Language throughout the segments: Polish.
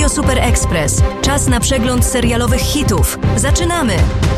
Radio Super Express. Czas na przegląd serialowych hitów. Zaczynamy!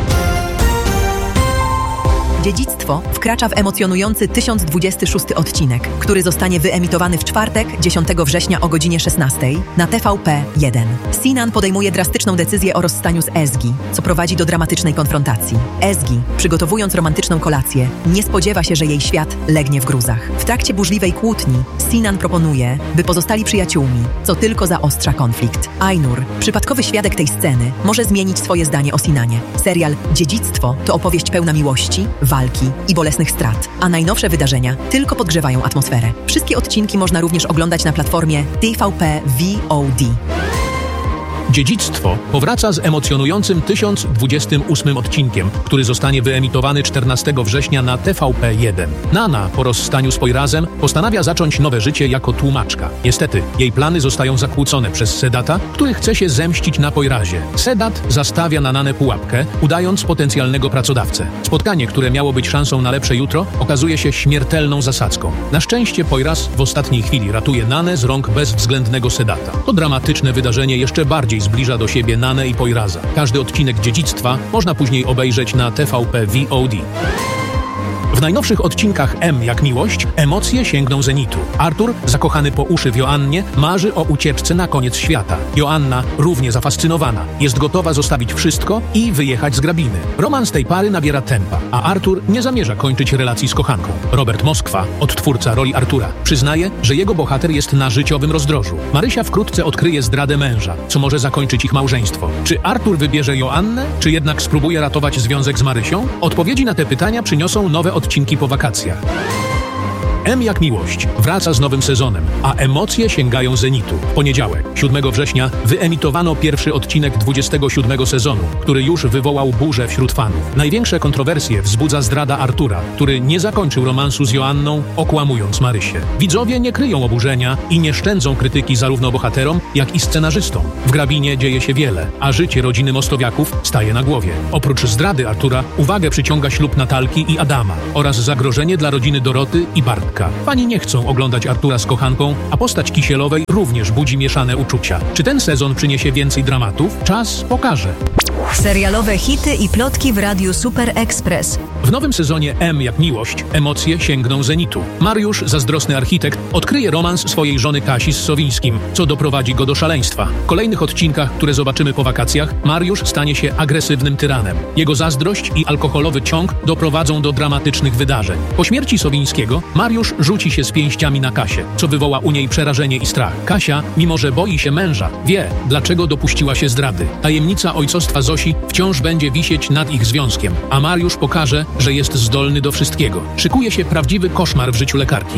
Dziedzictwo wkracza w emocjonujący 1026 odcinek, który zostanie wyemitowany w czwartek, 10 września o godzinie 16 na TVP1. Sinan podejmuje drastyczną decyzję o rozstaniu z Ezgi, co prowadzi do dramatycznej konfrontacji. Ezgi, przygotowując romantyczną kolację, nie spodziewa się, że jej świat legnie w gruzach. W trakcie burzliwej kłótni Sinan proponuje, by pozostali przyjaciółmi, co tylko zaostrza konflikt. Ainur, przypadkowy świadek tej sceny, może zmienić swoje zdanie o Sinanie. Serial Dziedzictwo to opowieść pełna miłości, walki i bolesnych strat, a najnowsze wydarzenia tylko podgrzewają atmosferę. Wszystkie odcinki można również oglądać na platformie TVP VOD. Dziedzictwo powraca z emocjonującym 1028 odcinkiem, który zostanie wyemitowany 14 września na TVP1. Nana po rozstaniu z Poirazem postanawia zacząć nowe życie jako tłumaczka. Niestety, jej plany zostają zakłócone przez Sedata, który chce się zemścić na Poirazie. Sedat zastawia na Nanę pułapkę, udając potencjalnego pracodawcę. Spotkanie, które miało być szansą na lepsze jutro, okazuje się śmiertelną zasadzką. Na szczęście Poiraz w ostatniej chwili ratuje Nanę z rąk bezwzględnego Sedata. To dramatyczne wydarzenie jeszcze bardziej zbliża do siebie Nanę i Poiraza. Każdy odcinek Dziedzictwa można później obejrzeć na TVP VOD. W najnowszych odcinkach M jak miłość, emocje sięgną zenitu. Artur, zakochany po uszy w Joannie, marzy o ucieczce na koniec świata. Joanna, równie zafascynowana, jest gotowa zostawić wszystko i wyjechać z grabiny. Romans tej pary nabiera tempa, a Artur nie zamierza kończyć relacji z kochanką. Robert Moskwa, odtwórca roli Artura, przyznaje, że jego bohater jest na życiowym rozdrożu. Marysia wkrótce odkryje zdradę męża, co może zakończyć ich małżeństwo. Czy Artur wybierze Joannę, czy jednak spróbuje ratować związek z Marysią? Odpowiedzi na te pytania przyniosą nowe odcinki po wakacjach. M jak miłość wraca z nowym sezonem, a emocje sięgają zenitu. W poniedziałek, 7 września, wyemitowano pierwszy odcinek 27 sezonu, który już wywołał burzę wśród fanów. Największe kontrowersje wzbudza zdrada Artura, który nie zakończył romansu z Joanną, okłamując Marysię. Widzowie nie kryją oburzenia i nie szczędzą krytyki zarówno bohaterom, jak i scenarzystom. W grabinie dzieje się wiele, a życie rodziny Mostowiaków staje na głowie. Oprócz zdrady Artura, uwagę przyciąga ślub Natalki i Adama oraz zagrożenie dla rodziny Doroty i Bartka. Fani nie chcą oglądać Artura z kochanką, a postać Kisielowej również budzi mieszane uczucia. Czy ten sezon przyniesie więcej dramatów? Czas pokaże. Serialowe hity i plotki w Radiu Super Express. W nowym sezonie M jak miłość, emocje sięgną zenitu. Mariusz, zazdrosny architekt, odkryje romans swojej żony Kasi z Sowińskim, co doprowadzi go do szaleństwa. W kolejnych odcinkach, które zobaczymy po wakacjach, Mariusz stanie się agresywnym tyranem. Jego zazdrość i alkoholowy ciąg doprowadzą do dramatycznych wydarzeń. Po śmierci Sowińskiego, Mariusz rzuci się z pięściami na Kasię, co wywoła u niej przerażenie i strach. Kasia, mimo że boi się męża, wie, dlaczego dopuściła się zdrady. Tajemnica ojcostwa Zosi wciąż będzie wisieć nad ich związkiem, a Mariusz pokaże, że jest zdolny do wszystkiego. Szykuje się prawdziwy koszmar w życiu lekarki.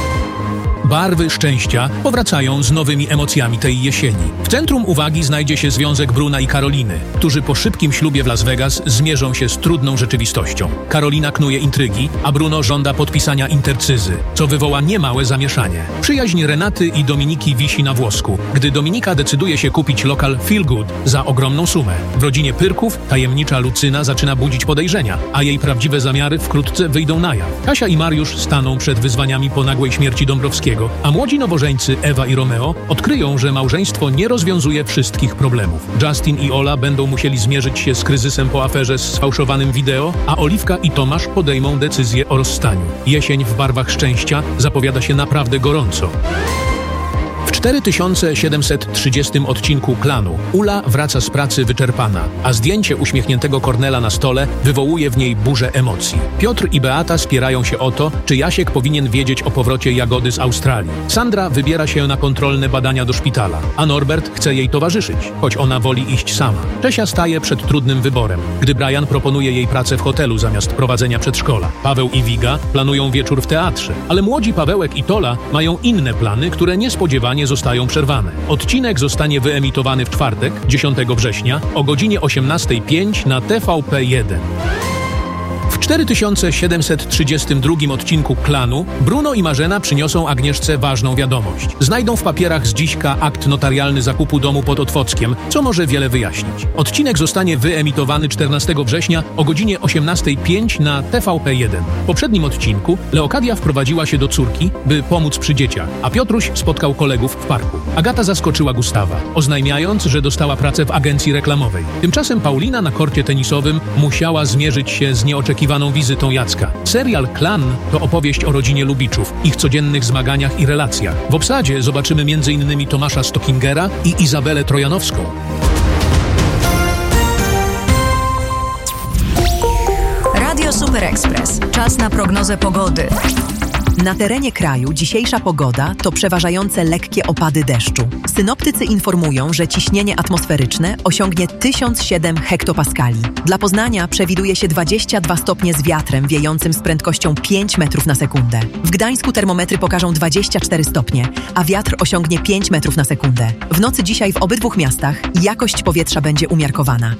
Barwy szczęścia powracają z nowymi emocjami tej jesieni. W centrum uwagi znajdzie się związek Bruna i Karoliny, którzy po szybkim ślubie w Las Vegas zmierzą się z trudną rzeczywistością. Karolina knuje intrygi, a Bruno żąda podpisania intercyzy, co wywoła niemałe zamieszanie. Przyjaźń Renaty i Dominiki wisi na włosku, gdy Dominika decyduje się kupić lokal Feel Good za ogromną sumę. W rodzinie Pyrków tajemnicza Lucyna zaczyna budzić podejrzenia, a jej prawdziwe zamiary wkrótce wyjdą na jaw. Kasia i Mariusz staną przed wyzwaniami po nagłej śmierci Dąbrowskiego, a młodzi nowożeńcy Ewa i Romeo odkryją, że małżeństwo nie rozwiązuje wszystkich problemów. Justin i Ola będą musieli zmierzyć się z kryzysem po aferze z sfałszowanym wideo, a Oliwka i Tomasz podejmą decyzję o rozstaniu. Jesień w barwach szczęścia zapowiada się naprawdę gorąco. W 4730 odcinku Klanu Ula wraca z pracy wyczerpana, a zdjęcie uśmiechniętego Kornela na stole wywołuje w niej burzę emocji. Piotr i Beata spierają się o to, czy Jasiek powinien wiedzieć o powrocie Jagody z Australii. Sandra wybiera się na kontrolne badania do szpitala, a Norbert chce jej towarzyszyć, choć ona woli iść sama. Czesia staje przed trudnym wyborem, gdy Brian proponuje jej pracę w hotelu zamiast prowadzenia przedszkola. Paweł i Wiga planują wieczór w teatrze, ale młodzi Pawełek i Tola mają inne plany, które niespodziewanie zostają przerwane. Odcinek zostanie wyemitowany w czwartek, 10 września o godzinie 18:05 na TVP1. W 4732 odcinku Klanu Bruno i Marzena przyniosą Agnieszce ważną wiadomość. Znajdą w papierach z dziśka akt notarialny zakupu domu pod Otwockiem, co może wiele wyjaśnić. Odcinek zostanie wyemitowany 14 września o godzinie 18:05 na TVP1. W poprzednim odcinku Leokadia wprowadziła się do córki, by pomóc przy dzieciach, a Piotruś spotkał kolegów w parku. Agata zaskoczyła Gustawa, oznajmiając, że dostała pracę w agencji reklamowej. Tymczasem Paulina na korcie tenisowym musiała zmierzyć się z nieoczekiwaną wizytą Jacka. Serial Klan to opowieść o rodzinie Lubiczów, ich codziennych zmaganiach i relacjach. W obsadzie zobaczymy m.in. Tomasza Stockingera i Izabelę Trojanowską. Radio Super Express. Czas na prognozę pogody. Na terenie kraju dzisiejsza pogoda to przeważające lekkie opady deszczu. Synoptycy informują, że ciśnienie atmosferyczne osiągnie 1007 hektopaskali. Dla Poznania przewiduje się 22 stopnie z wiatrem wiejącym z prędkością 5 metrów na sekundę. W Gdańsku termometry pokażą 24 stopnie, a wiatr osiągnie 5 metrów na sekundę. W nocy dzisiaj w obydwu miastach jakość powietrza będzie umiarkowana.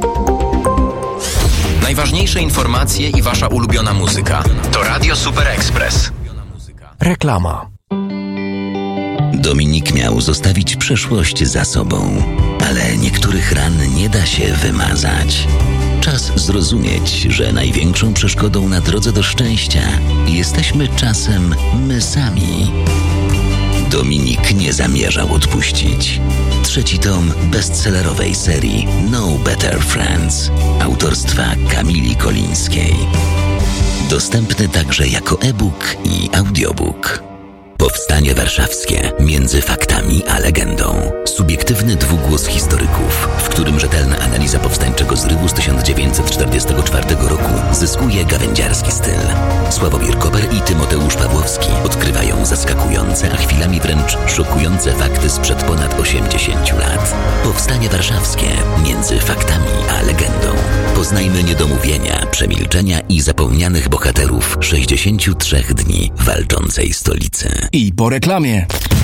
Najważniejsze informacje i wasza ulubiona muzyka. To Radio Super Express. Reklama. Dominik miał zostawić przeszłość za sobą, ale niektórych ran nie da się wymazać. Czas zrozumieć, że największą przeszkodą na drodze do szczęścia jesteśmy czasem my sami. Dominik nie zamierzał odpuścić. 3. tom bestsellerowej serii No Better Friends autorstwa Kamili Kolińskiej. Dostępny także jako e-book i audiobook. Powstanie warszawskie między faktami a legendą. Subiektywny dwugłos historyków, w którym rzetelna analiza powstańczego zrywu z 1944 roku zyskuje gawędziarski styl. Sławomir Koper i Tymoteusz Pawłowski odkrywają zaskakujące, a chwilami wręcz szokujące fakty sprzed ponad 80 lat. Powstanie warszawskie między faktami a legendą. Poznajmy niedomówienia, przemilczenia i zapomnianych bohaterów 63 dni walczącej stolicy. I po reklamie.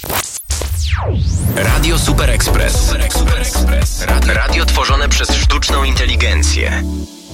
Radio Super Express. Radio tworzone przez sztuczną inteligencję.